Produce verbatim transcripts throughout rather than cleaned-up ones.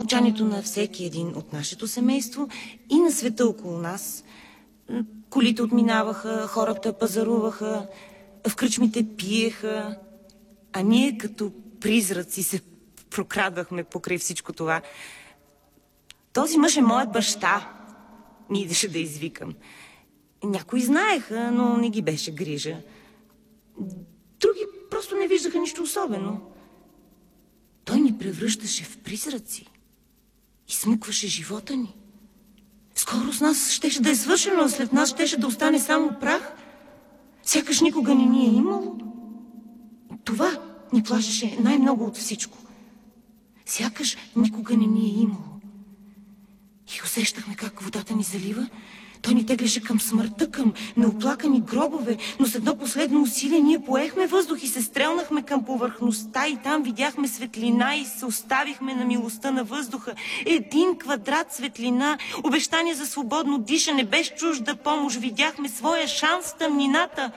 мълчанието на всеки един от нашето семейство и на света около нас. Колите отминаваха, хората пазаруваха, в кръчмите пиеха, а ние като призраци се прокрадвахме покрай всичко това. Този мъж е моят баща, ми идеше да извикам. Някои знаеха, но не ги беше грижа. Други просто не виждаха нищо особено. Той ни превръщаше в призраци и смукваше живота ни. Скоро с нас щеше да е свършено, а след нас щеше да остане само прах. Сякаш никога не ни е имало. Това ни плашеше най-много от всичко. Сякаш никога не ни е имало. И усещахме как водата ни залива. Той ни теглеше към смъртта, към неоплакани гробове, но с едно последно усилие ние поехме въздух и се стрелнахме към повърхността и там видяхме светлина и се оставихме на милостта на въздуха. Един квадрат светлина, обещание за свободно дишане, без чужда помощ. Видяхме своя шанс в тъмнината.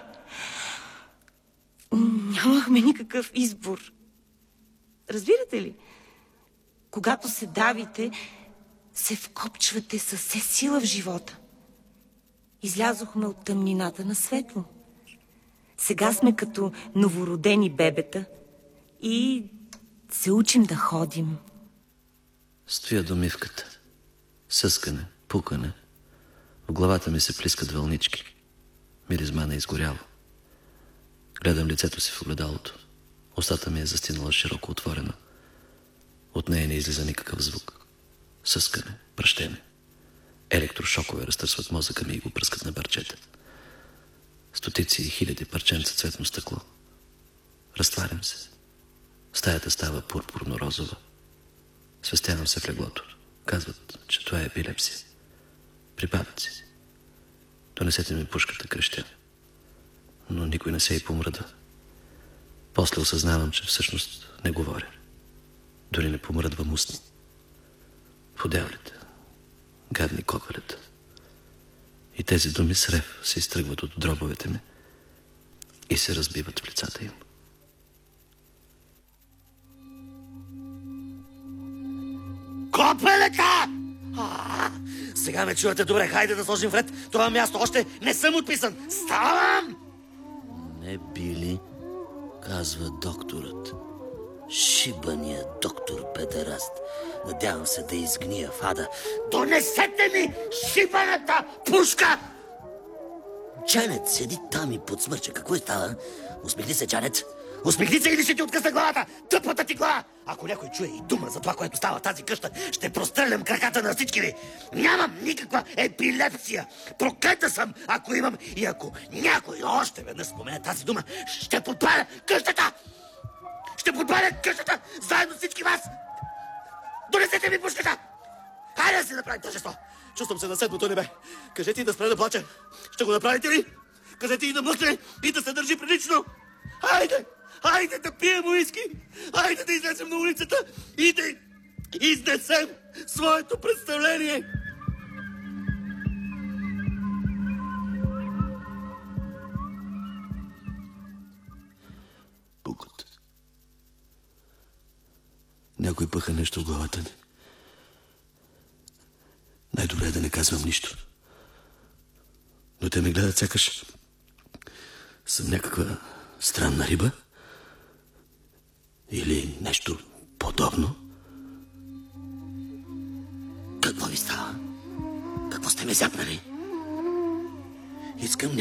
Нямахме никакъв избор. Разбирате ли? Когато се давите, се вкопчвате със все сила в живота. Излязохме от тъмнината на светло. Сега сме като новородени бебета и се учим да ходим. Стоя до мивката. Съскане, пукане. В главата ми се плискат вълнички. Миризма на изгоряло. Гледам лицето си в огледалото. Устата ми е застинала широко отворена. От нея не излиза никакъв звук. Съскане, пръщене. Електрошокове разтърсват мозъка ми и го пръскат на парчета. Стотици и хиляди парченца цветно стъкло. Разтварям се. Стаята става пурпурно-розова. Свестявам се в леглото. Казват, че това е епилепсия. Припадъци. Донесете ми пушката, крещя. Но никой не се и помръдва. После осъзнавам, че всъщност не говоря. Дори не помръдвам устни. Подявлите. Гадни кокалета. И тези думи с рев се изтръгват от дробовете ми и се разбиват в лицата им. Копелека! А, сега ме чувате добре. Хайде да сложим вред това място. Още не съм отписан. Ставам! Не, Били, казва докторът. Шибания доктор педераст. Надявам се да изгния в ада. Донесете ми шибаната пушка! Джанет седи там и подсмърча. Какво е става? Усмихни се, Джанет. Усмихни се или ще ти откъсна главата! Тъпата ти глава! Ако някой чуе и дума за това, което става в тази къща, ще прострелям краката на всички ви! Нямам никаква епилепсия! Проклета съм, ако имам и ако някой още веднъж спомене тази дума, ще подпаля къщата! Ще подпаля къщата заедно с всички вас! Донесете ми пушката! Хайде да си направим тържество! Чувствам се на седмото небе. Кажете и да спре да плача. Ще го направите ли? Кажете и да млъкне и да се държи прилично. Хайде! Хайде да пием уиски! Хайде да излезем на улицата и да изнесем своето представление! Пукът. Някой пъха нещо в главата ни. Най-добре е да не казвам нищо. Но те ме гледат сякаш съм някаква странна риба или нещо подобно. Какво ви става? Какво сте ме зяпнали? Искам